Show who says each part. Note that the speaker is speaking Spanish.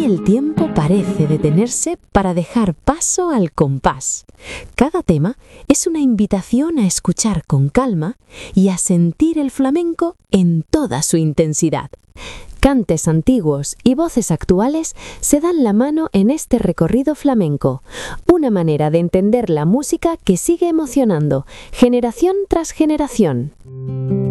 Speaker 1: el tiempo parece detenerse para dejar paso al compás. Cada tema es una invitación a escuchar con calma y a sentir el flamenco en toda su intensidad. Cantes antiguos y voces actuales se dan la mano en este recorrido flamenco, una manera de entender la música que sigue emocionando, generación tras generación.